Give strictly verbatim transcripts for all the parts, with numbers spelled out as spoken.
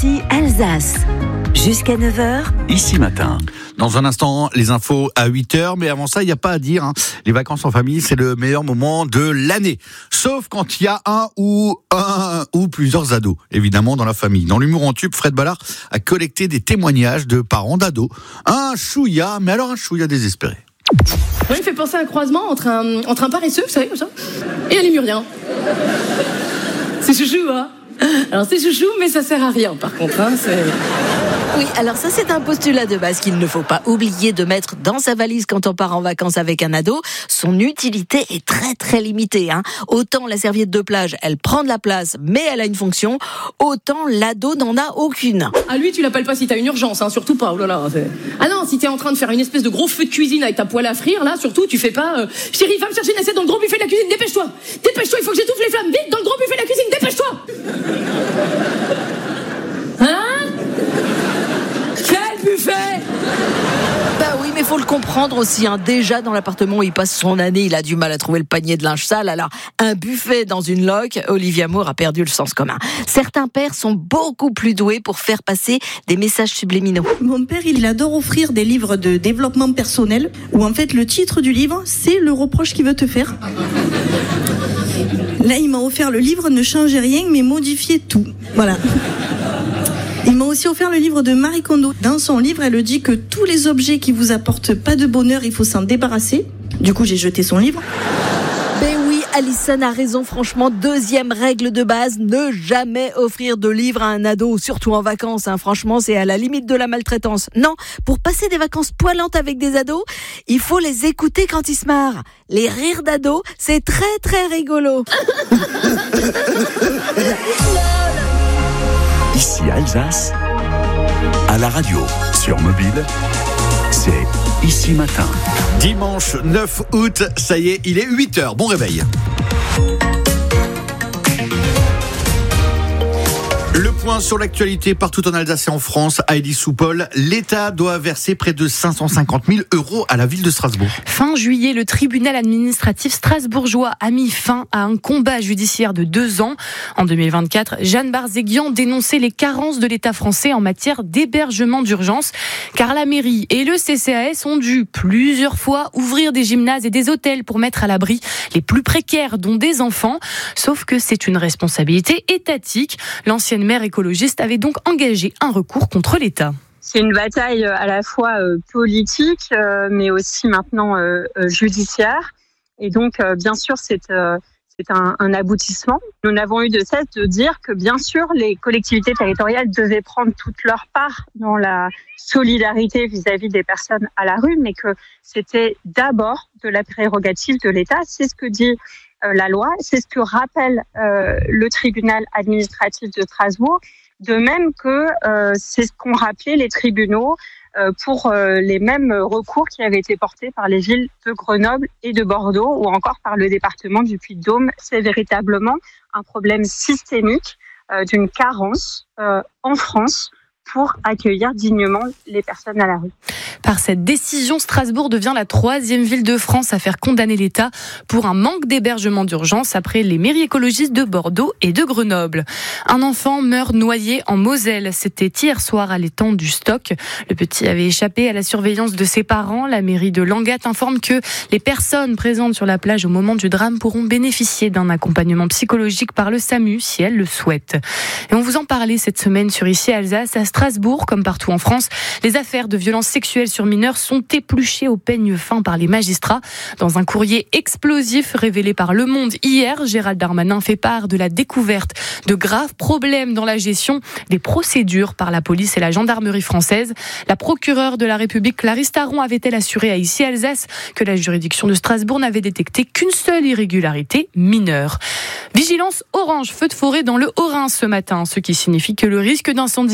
Ici Alsace. Jusqu'à neuf heures. Ici matin. Dans un instant, les infos à huit heures. Mais avant ça, il n'y a pas à dire. Hein. Les vacances en famille, c'est le meilleur moment de l'année. Sauf quand il y a un ou un ou plusieurs ados, évidemment, dans la famille. Dans l'humour en tube, Fred Ballard a collecté des témoignages de parents d'ados. Un chouïa, mais alors un chouïa désespéré. Moi, il me fait penser à un croisement entre un, entre un paresseux, vous savez, comme ça, et un lémurien. C'est chouchou, hein. Alors c'est chouchou, mais ça sert à rien, par contre, hein, c'est... Oui, alors ça c'est un postulat de base qu'il ne faut pas oublier de mettre dans sa valise quand on part en vacances avec un ado. Son utilité est très très limitée. Hein. Autant la serviette de plage, elle prend de la place, mais elle a une fonction. Autant l'ado n'en a aucune. Ah lui, tu l'appelles pas si t'as une urgence, hein, surtout pas. Oh là là, c'est... Ah non, si t'es en train de faire une espèce de gros feu de cuisine avec ta poêle à frire, là, surtout, tu fais pas... Euh, Chérie, va me chercher une assiette dans le gros buffet de la cuisine, dépêche-toi. Dépêche-toi, il faut que j'étouffe les flammes. Vite, dans le gros buffet de la cuisine, dépêche-toi. Hein? Quel buffet? Bah oui, mais faut le comprendre aussi. Hein. Déjà, dans l'appartement où il passe son année, il a du mal à trouver le panier de linge sale. Alors, un buffet dans une loque, Olivia Moore a perdu le sens commun. Certains pères sont beaucoup plus doués pour faire passer des messages subliminaux. Mon père, il adore offrir des livres de développement personnel où en fait, le titre du livre, c'est le reproche qu'il veut te faire. Là, il m'a offert le livre Ne changez rien, mais modifiez tout. Voilà. Il m'a aussi offert le livre de Marie Kondo. Dans son livre, elle dit que tous les objets qui vous apportent pas de bonheur, il faut s'en débarrasser. Du coup, j'ai jeté son livre. Ben oui, Alison a raison, franchement. Deuxième règle de base, ne jamais offrir de livres à un ado, surtout en vacances. Hein. Franchement, c'est à la limite de la maltraitance. Non, pour passer des vacances poilantes avec des ados, il faut les écouter quand ils se marrent. Les rires d'ados, c'est très très rigolo. Ici Alsace, à la radio, sur mobile, c'est Ici Matin. Dimanche neuf août, ça y est, il est huit heures. Bon réveil. Le point sur l'actualité partout en Alsace et en France. Heidi Soupol, l'État doit verser près de cinq cent cinquante mille euros à la ville de Strasbourg. Fin juillet, le tribunal administratif strasbourgeois a mis fin à un combat judiciaire de deux ans. En deux mille vingt-quatre, Jeanne Barzéguian dénonçait les carences de l'État français en matière d'hébergement d'urgence, car la mairie et le C C A S ont dû plusieurs fois ouvrir des gymnases et des hôtels pour mettre à l'abri les plus précaires, dont des enfants. Sauf que c'est une responsabilité étatique. L'ancienne maire écologiste avait donc engagé un recours contre l'État. C'est une bataille à la fois politique, mais aussi maintenant judiciaire. Et donc, bien sûr, c'est, c'est un, un aboutissement. Nous n'avons eu de cesse de dire que, bien sûr, les collectivités territoriales devaient prendre toute leur part dans la solidarité vis-à-vis des personnes à la rue, mais que c'était d'abord de la prérogative de l'État. C'est ce que dit la loi, c'est ce que rappelle euh, le tribunal administratif de Strasbourg, de même que euh, c'est ce qu'ont rappelé les tribunaux euh, pour euh, les mêmes recours qui avaient été portés par les villes de Grenoble et de Bordeaux ou encore par le département du Puy-de-Dôme. C'est véritablement un problème systémique euh, d'une carence euh, en France pour accueillir dignement les personnes à la rue. Par cette décision, Strasbourg devient la troisième ville de France à faire condamner l'État pour un manque d'hébergement d'urgence après les mairies écologistes de Bordeaux et de Grenoble. Un enfant meurt noyé en Moselle. C'était hier soir à l'étang du Stock. Le petit avait échappé à la surveillance de ses parents. La mairie de Langat informe que les personnes présentes sur la plage au moment du drame pourront bénéficier d'un accompagnement psychologique par le SAMU si elles le souhaitent. Et on vous en parlait cette semaine sur Ici Alsace. À Strasbourg, comme partout en France, les affaires de violences sexuelles sur mineurs sont épluchées au peigne fin par les magistrats. Dans un courrier explosif révélé par Le Monde hier, Gérald Darmanin fait part de la découverte de graves problèmes dans la gestion des procédures par la police et la gendarmerie française. La procureure de la République, Clarisse Taron, avait-elle assuré à Ici Alsace que la juridiction de Strasbourg n'avait détecté qu'une seule irrégularité mineure. Vigilance orange, feu de forêt dans le Haut-Rhin ce matin, ce qui signifie que le risque d'incendie est élevé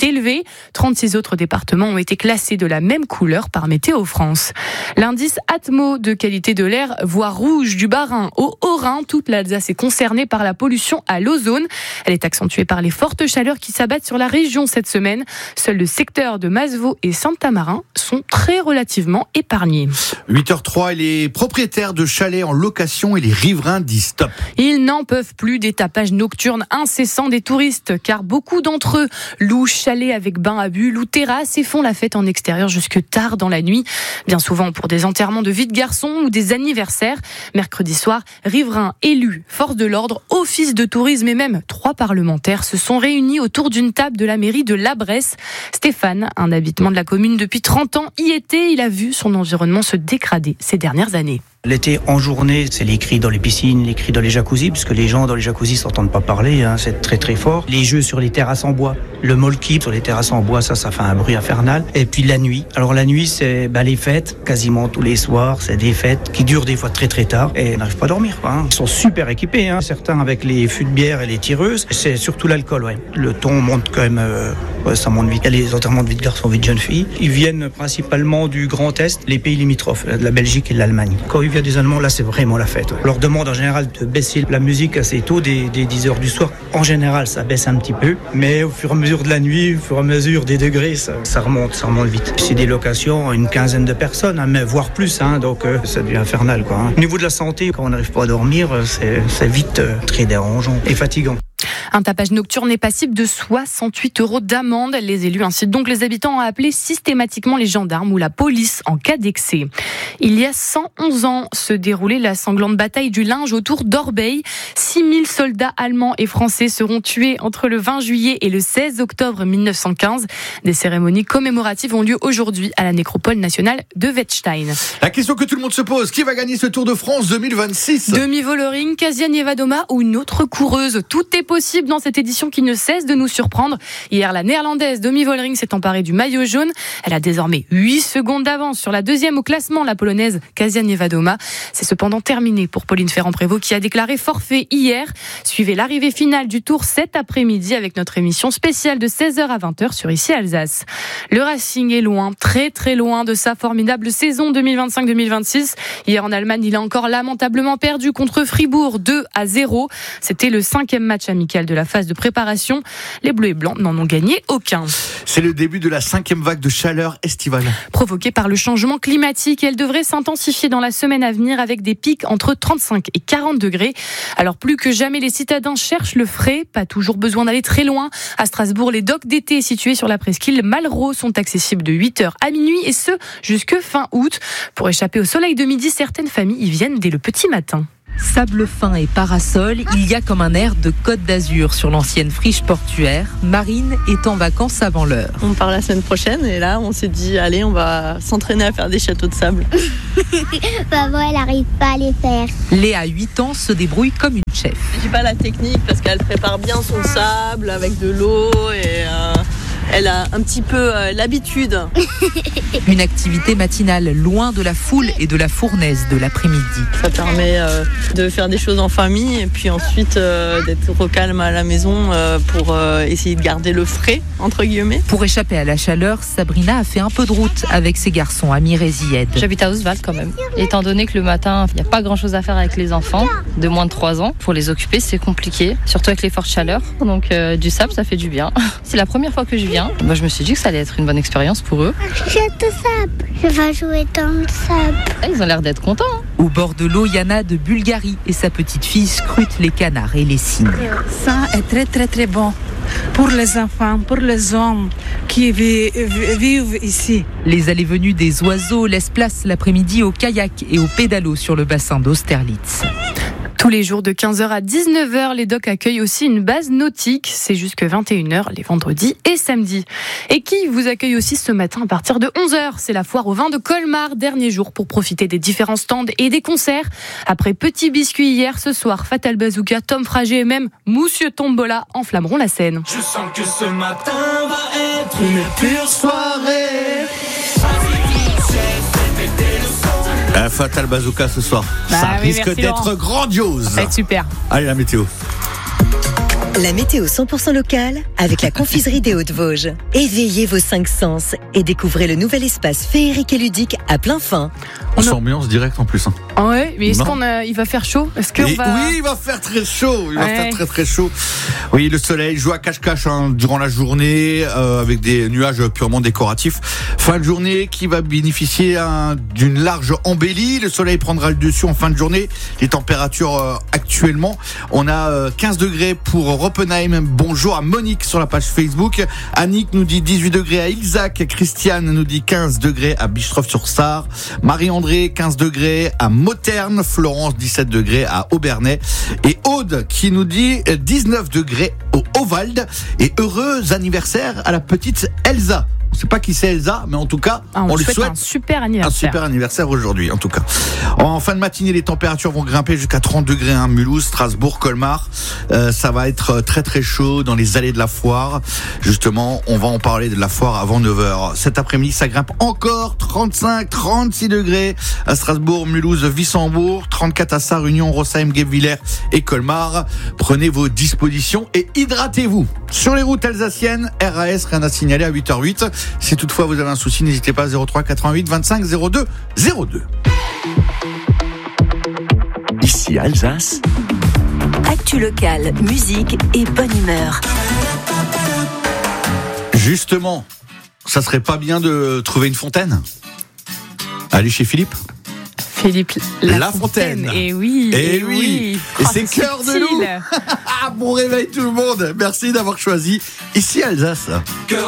élevé. trente-six autres départements ont été classés de la même couleur par Météo France. L'indice Atmo de qualité de l'air voit rouge du Bas-Rhin au Haut-Rhin. Toute l'Alsace est concernée par la pollution à l'ozone. Elle est accentuée par les fortes chaleurs qui s'abattent sur la région cette semaine. Seuls le secteur de Masevaux et Saint-Tamarin sont très relativement épargnés. huit heures zéro trois, et les propriétaires de chalets en location et les riverains disent stop. Ils n'en peuvent plus des tapages nocturnes incessants des touristes, car beaucoup d'entre eux louent chalets avec bain à bulles ou terrasses et font la fête en extérieur jusque tard dans la nuit. Bien souvent pour des enterrements de vie de garçons ou des anniversaires. Mercredi soir, riverains, élus, forces de l'ordre, office de tourisme et même trois parlementaires se sont réunis autour d'une table de la mairie de La Bresse. Stéphane, un habitant de la commune depuis trente ans, y était. Il a vu son environnement se dégrader ces dernières années. L'été, en journée, c'est les cris dans les piscines, les cris dans les jacuzzis, parce que les gens dans les jacuzzis s'entendent pas parler, hein, c'est très très fort. Les jeux sur les terrasses en bois, le molki sur les terrasses en bois, ça, ça fait un bruit infernal. Et puis la nuit. Alors la nuit, c'est bah, les fêtes, quasiment tous les soirs, c'est des fêtes qui durent des fois très très tard, et on n'arrive pas à dormir, quoi, hein. Ils sont super équipés, hein, certains avec les fûts de bière et les tireuses. C'est surtout l'alcool, ouais. Le ton monte quand même, euh, ouais, ça monte vite. Il y a les enterrements de vie de garçons, vie de jeunes filles. Ils viennent principalement du Grand Est, les pays limitrophes, de la Belgique et de l'Allemagne. Quand il y a des Allemands, là, c'est vraiment la fête. On leur demande en général de baisser la musique assez tôt, dès, dès dix heures du soir. En général, ça baisse un petit peu, mais au fur et à mesure de la nuit, au fur et à mesure des degrés, ça, ça remonte, ça remonte vite. C'est des locations, une quinzaine de personnes, hein, mais voire plus, hein, donc euh, ça devient infernal, quoi, hein. Au niveau de la santé, quand on n'arrive pas à dormir, c'est, c'est vite euh, très dérangeant et fatigant. Un tapage nocturne est passible de soixante-huit euros d'amende. Les élus incitent donc les habitants à appeler systématiquement les gendarmes ou la police en cas d'excès. Il y a cent onze ans se déroulait la sanglante bataille du linge autour d'Orbeil. six mille soldats allemands et français seront tués entre le vingt juillet et le seize octobre mille neuf cent quinze. Des cérémonies commémoratives ont lieu aujourd'hui à la nécropole nationale de Wettstein. La question que tout le monde se pose, qui va gagner ce Tour de France deux mille vingt-six ? Demi-Vollering, Kasia Nievadoma ou une autre coureuse. Tout est possible dans cette édition qui ne cesse de nous surprendre. Hier, la néerlandaise Demi Vollering s'est emparée du maillot jaune. Elle a désormais huit secondes d'avance sur la deuxième au classement, la polonaise Kasia Nievadoma. C'est cependant terminé pour Pauline Ferrand-Prévot qui a déclaré forfait hier. Suivez l'arrivée finale du Tour cet après-midi avec notre émission spéciale de seize heures à vingt heures sur Ici Alsace. Le Racing est loin, très très loin de sa formidable saison deux mille vingt-cinq deux mille vingt-six. Hier en Allemagne, il a encore lamentablement perdu contre Fribourg deux à zéro. C'était le cinquième match amical de la phase de préparation. Les Bleus et Blancs n'en ont gagné aucun. C'est le début de la cinquième vague de chaleur estivale. Provoquée par le changement climatique, elle devrait s'intensifier dans la semaine à venir avec des pics entre trente-cinq et quarante degrés. Alors plus que jamais, les citadins cherchent le frais. Pas toujours besoin d'aller très loin. À Strasbourg, les docks d'été situés sur la presqu'île Malraux sont accessibles de huit heures à minuit et ce, jusque fin août. Pour échapper au soleil de midi, certaines familles y viennent dès le petit matin. Sable fin et parasol, il y a comme un air de Côte d'Azur sur l'ancienne friche portuaire. Marine est en vacances avant l'heure. On part la semaine prochaine et là on s'est dit allez on va s'entraîner à faire des châteaux de sable. Maman elle n'arrive pas à les faire. Léa, huit ans, se débrouille comme une chef. J'ai pas la technique parce qu'elle prépare bien son sable avec de l'eau et euh, elle a un petit peu euh, l'habitude. Une activité matinale loin de la foule et de la fournaise de l'après-midi. Ça permet euh, de faire des choses en famille et puis ensuite euh, d'être au calme à la maison euh, pour euh, essayer de garder le frais, entre guillemets. Pour échapper à la chaleur, Sabrina a fait un peu de route avec ses garçons à Mirezied. J'habite à Oswald quand même. Étant donné que le matin, il n'y a pas grand-chose à faire avec les enfants de moins de trois ans. Pour les occuper, c'est compliqué, surtout avec les fortes chaleurs. Donc euh, du sable, ça fait du bien. C'est la première fois que je viens. Moi, je me suis dit que ça allait être une bonne expérience pour eux. Jette de sable. Je vais jouer dans le sable. Ils ont l'air d'être contents. Hein. Au bord de l'eau, Yana de Bulgarie et sa petite fille scrutent les canards et les cygnes. Ça est très très très bon pour les enfants, pour les hommes qui vivent ici. Les allées-venues des oiseaux laissent place l'après-midi au kayak et au pédalo sur le bassin d'Austerlitz. Tous les jours de quinze heures à dix-neuf heures, les docks accueillent aussi une base nautique. C'est jusque vingt et une heures les vendredis et samedis. Et qui vous accueille aussi ce matin à partir de onze heures. C'est la foire au vin de Colmar, dernier jour pour profiter des différents stands et des concerts. Après Petit Biscuit hier, ce soir, Fatal Bazooka, Tom Frager et même Monsieur Tombola enflammeront la scène. Je sens que ce matin va être une pure soirée. Un Fatal Bazooka ce soir. Bah ça oui, risque d'être Laurent. grandiose. Ça va être super. Allez, la météo. La météo cent pour cent locale avec la confiserie des Hauts-de-Vosges. Éveillez vos cinq sens et découvrez le nouvel espace féerique et ludique à plein fin. On s'ambiance direct en plus. Hein. Ah ouais, mais est-ce Non. qu'on a, il va faire chaud? Est-ce qu'on Et va... Oui, il va faire très chaud. Il va Ouais. faire très très chaud. Oui, le soleil joue à cache-cache hein, durant la journée euh, avec des nuages purement décoratifs. Fin de journée qui va bénéficier hein, d'une large embellie. Le soleil prendra le dessus en fin de journée. Les températures euh, actuellement, on a euh, quinze degrés pour Roppenheim. Bonjour à Monique sur la page Facebook. Annick nous dit dix-huit degrés à Ilzac. Christiane nous dit quinze degrés à Bistroff-sur-Sarre. Marie-André, quinze degrés à Moterne. Florence, dix-sept degrés à Aubernais. Et Aude qui nous dit dix-neuf degrés au Ovalde. Et heureux anniversaire à la petite Elsa. On ne sait pas qui c'est Elsa, mais en tout cas, Ah, on, on lui lui souhaite souhaite un super un anniversaire. super anniversaire aujourd'hui, en tout cas. En fin de matinée, les températures vont grimper jusqu'à trente degrés, hein, Mulhouse, Strasbourg, Colmar. Euh, ça va être très très chaud dans les allées de la foire. Justement, on va en parler de la foire avant neuf heures. Cet après-midi, ça grimpe encore trente-cinq, trente-six degrés à Strasbourg, Mulhouse, Wissembourg, trente-quatre à Sarre-Union, Rossheim, Guebwiller et Colmar. Prenez vos dispositions et hydratez-vous. Sur les routes alsaciennes, R A S, rien à signaler à huit heures huit. Si toutefois vous avez un souci, n'hésitez pas à zéro trois quatre-vingt-huit vingt-cinq zéro deux zéro deux. Ici Alsace. Actu locale, musique et bonne humeur. Justement, ça serait pas bien de trouver une fontaine? Allez chez Philippe. Philippe La, La Fontaine. Et oui. Et et oui. Oh, Et c'est Cœur de loup. subtil. Bon réveil tout le monde. Merci d'avoir choisi Ici Alsace. Cœur